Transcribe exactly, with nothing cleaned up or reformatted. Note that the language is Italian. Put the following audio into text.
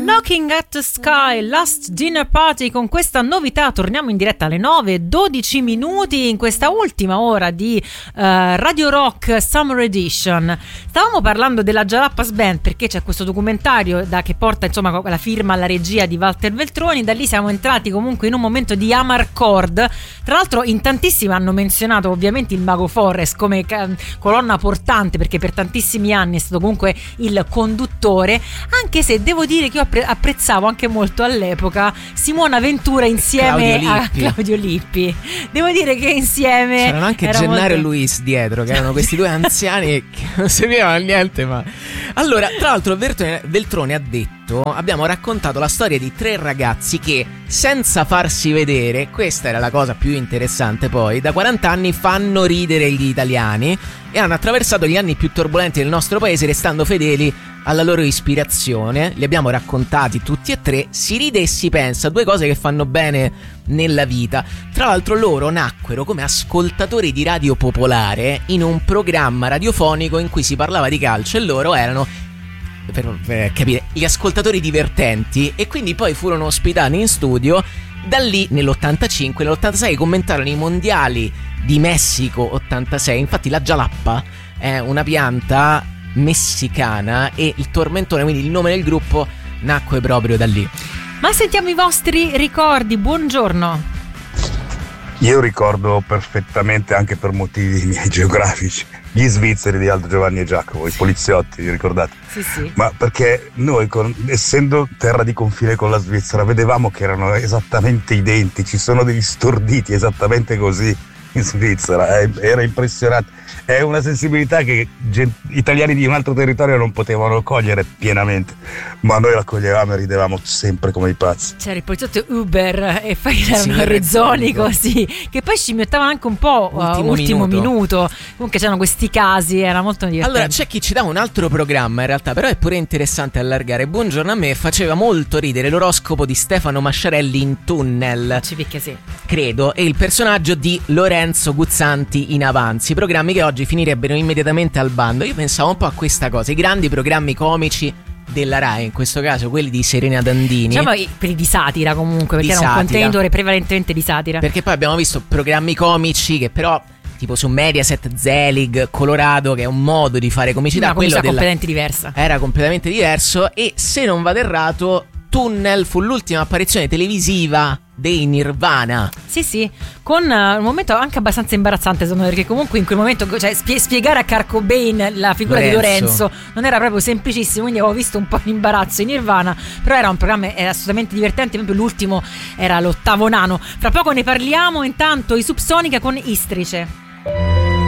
Looking at the Sky, Last Dinner Party. Con questa novità torniamo in diretta alle nove e dodici minuti in questa ultima ora di uh, Radio Rock Summer Edition. Stavamo parlando della Jalapas Band perché c'è questo documentario da, che porta insomma la firma alla regia di Walter Veltroni. Da lì siamo entrati comunque in un momento di Amarcord. Tra l'altro in tantissimi hanno menzionato ovviamente il Mago Forrest come ca- colonna portante, perché per tantissimi anni è stato comunque il conduttore, anche se devo dire che io appre- apprezzavo anche molto all'epoca Simona Ventura insieme Claudio a Claudio Lippi. Devo dire che insieme c'erano anche era Gennaro molto... e Luis dietro, che erano questi due anziani che non servivano a niente. Ma allora, tra l'altro Veltroni, Veltroni ha detto: abbiamo raccontato la storia di tre ragazzi che, senza farsi vedere, questa era la cosa più interessante, poi da quaranta anni fanno ridere gli italiani e hanno attraversato gli anni più turbolenti del nostro paese restando fedeli alla loro ispirazione. Li abbiamo raccontati tutti e tre. Si ride e si pensa, due cose che fanno bene nella vita. Tra l'altro loro nacquero come ascoltatori di radio popolare in un programma radiofonico in cui si parlava di calcio, e loro erano, per, per capire, gli ascoltatori divertenti, e quindi poi furono ospitati in studio. Da lì nell'ottantacinque, nell'ottantasei commentarono i mondiali di Messico ottantasei. Infatti la jalappa è una pianta messicana e il tormentone, quindi il nome del gruppo, nacque proprio da lì. Ma sentiamo i vostri ricordi. Buongiorno. Io ricordo perfettamente, anche per motivi miei geografici, gli svizzeri di Aldo, Giovanni e Giacomo, i poliziotti, vi ricordate? Sì, sì. Ma perché noi, con, essendo terra di confine con la Svizzera, vedevamo che erano esattamente identici, sono degli storditi esattamente così in Svizzera, eh, era impressionante. È una sensibilità che gent- italiani di un altro territorio non potevano cogliere pienamente, ma noi la coglievamo e ridevamo sempre come i pazzi. C'era il poliziotto Uber e poi c'erano Sì, Rezzonico, sì, che poi scimmiottavano anche un po' Ultimo, uh, ultimo minuto. minuto. Comunque c'erano questi casi, era molto divertente. Allora c'è chi ci dà un altro programma in realtà, però è pure interessante allargare. Buongiorno, a me faceva molto ridere l'oroscopo di Stefano Masciarelli in Tunnel, Ci picchia, sì. credo, e il personaggio di Lorenzo Guzzanti in Avanzi, programmi che oggi finirebbero immediatamente al bando. Io pensavo un po' a questa cosa, i grandi programmi comici della Rai, in questo caso quelli di Serena Dandini, Diciamo quelli di satira comunque, perché Di era un satira. contenitore prevalentemente di satira. perché poi abbiamo visto programmi comici che però, tipo su Mediaset, Zelig, Colorado, che è un modo di fare comicità, Una quello comicità della... completamente diversa. era completamente diverso. E se non vado errato, Tunnel fu l'ultima apparizione televisiva dei Nirvana. Sì, sì, con uh, un momento anche abbastanza imbarazzante secondo me, perché comunque in quel momento, cioè, spie- spiegare a Kurt Cobain la figura Lorenzo. di Lorenzo non era proprio semplicissimo, quindi avevo visto un po' l'imbarazzo in Nirvana, però era un programma era assolutamente divertente. Proprio l'ultimo era l'ottavo nano. Fra poco ne parliamo, intanto i Subsonica con Istrice.